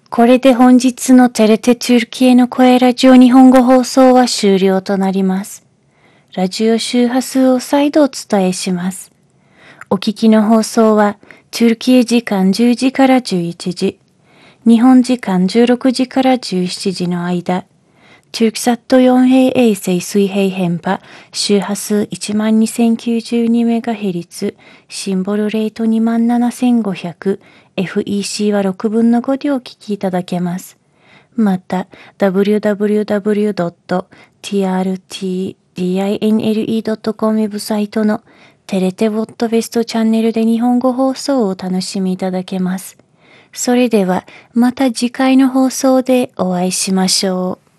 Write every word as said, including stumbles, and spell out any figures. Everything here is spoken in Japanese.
これで本日のテレテトゥルキエの声ラジオ日本語放送は終了となります。ラジオ周波数を再度お伝えします。お聞きの放送は、トゥルキエ時間じゅうじからじゅういちじ、日本時間じゅうろくじからじゅうしちじの間、トゥルクサットよん平衛星水平変波、周波数 いちまんにせんきゅうじゅうにメガヘルツ、シンボルレート にまんななせんごひゃく、エフイーシー はろくぶんのごでお聞きいただけます。また、ダブリューダブリューダブリュードットティーアールティーディーアイエヌエルイードットコム ウェブサイトのテレテボットベストチャンネルで日本語放送をお楽しみいただけます。それでは、また次回の放送でお会いしましょう。